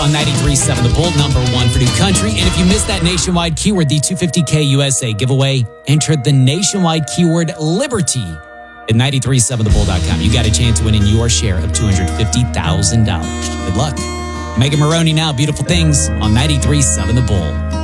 on 93.7 The Bull, number one for new country. And if you missed that nationwide keyword, the 250K USA giveaway, enter the nationwide keyword Liberty at 937thebull.com. You got a chance to win in your share of $250,000. Good luck. Megan Maroney now, Beautiful Things on 93.7 The Bull.